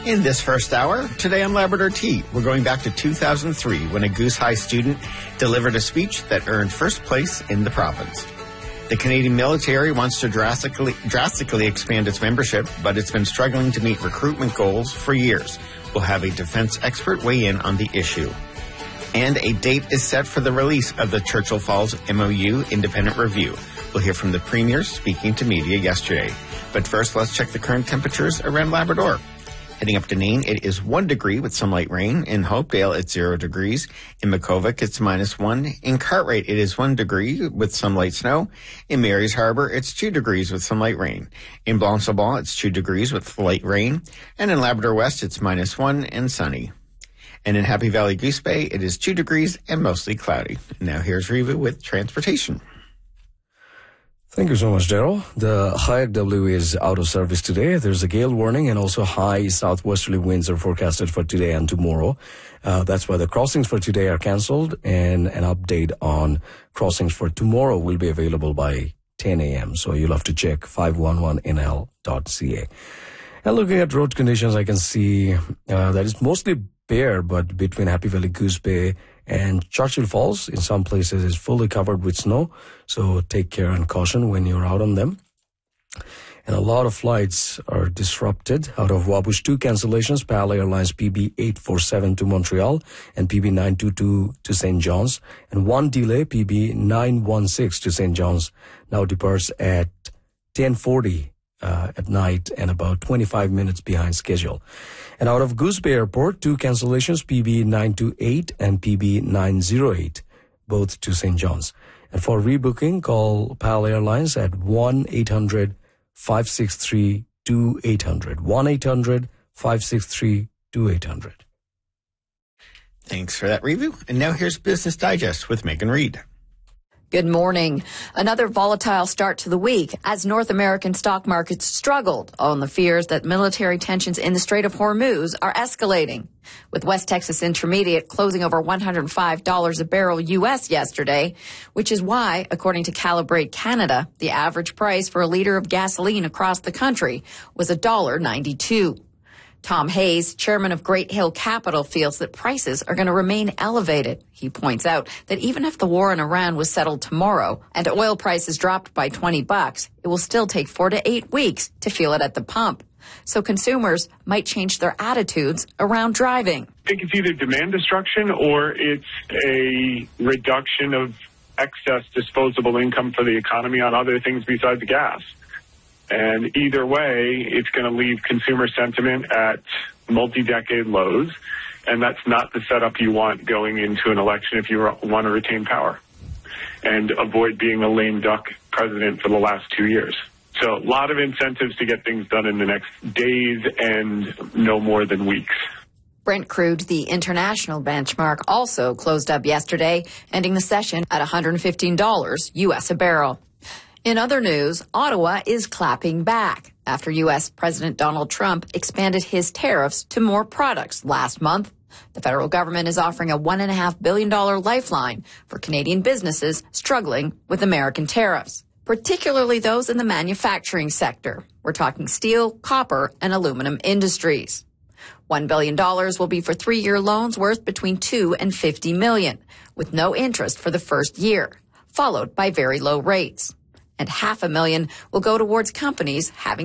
In this first hour, today on Labrador Tea, we're going back to 2003 when a Goose High student delivered a speech that earned first place in the province. The Canadian military wants to drastically expand its membership, but it's been struggling to meet recruitment goals for years. We'll have a defense expert weigh in on the issue. And a date is set for the release of the Churchill Falls MOU Independent Review. We'll hear from the Premier speaking to media yesterday. But first, let's check the current temperatures around Labrador. Heading up to Nain, it is 1 degree with some light rain. In Hopedale, it's 0 degrees. In Makkovik, it's -1. In Cartwright, it is 1 degree with some light snow. In Mary's Harbor, it's 2 degrees with some light rain. In Blanc-Sablon, it's 2 degrees with light rain. And in Labrador West, it's -1 and sunny. And in Happy Valley Goose Bay, it is 2 degrees and mostly cloudy. Now here's Rivu with transportation. Thank you so much, Daryl. The Hayek W is out of service today. There's a gale warning and also high southwesterly winds are forecasted for today and tomorrow. That's why the crossings for today are cancelled, and an update on crossings for tomorrow will be available by 10 a.m. So you'll have to check 511nl.ca. And looking at road conditions, I can see that it's mostly bare, but between Happy Valley Goose Bay and Churchill Falls, in some places, is fully covered with snow. So take care and caution when you're out on them. And a lot of flights are disrupted. Out of Wabush, 2 cancellations, PAL Airlines PB847 to Montreal and PB922 to St. John's. And 1 delay, PB916 to St. John's, now departs at 10:40 at night and about 25 minutes behind schedule. And out of Goose Bay Airport, 2 cancellations, PB928 and PB908, both to St. John's. And for rebooking, call PAL Airlines at 1-800-563-2800. 1-800-563-2800. Thanks for that review. And now here's Business Digest with Megan Reid. Good morning. Another volatile start to the week as North American stock markets struggled on the fears that military tensions in the Strait of Hormuz are escalating. With West Texas Intermediate closing over $105 a barrel U.S. yesterday, which is why, according to Calibrate Canada, the average price for a liter of gasoline across the country was $1.92. Tom Hayes, chairman of Great Hill Capital, feels that prices are going to remain elevated. He points out that even if the war in Iran was settled tomorrow and oil prices dropped by $20, it will still take 4 to 8 weeks to feel it at the pump. So consumers might change their attitudes around driving. I think it's either demand destruction or it's a reduction of excess disposable income for the economy on other things besides gas. And either way, it's going to leave consumer sentiment at multi-decade lows, and that's not the setup you want going into an election if you want to retain power and avoid being a lame duck president for the last 2 years. So a lot of incentives to get things done in the next days and no more than weeks. Brent crude, the international benchmark, also closed up yesterday, ending the session at $115 U.S. a barrel. In other news, Ottawa is clapping back after U.S. President Donald Trump expanded his tariffs to more products last month. The federal government is offering a $1.5 billion lifeline for Canadian businesses struggling with American tariffs, particularly those in the manufacturing sector. We're talking steel, copper, and aluminum industries. $1 billion will be for 3-year loans worth between $2 and $50 million, with no interest for the first year, followed by very low rates. And $500,000 will go towards companies having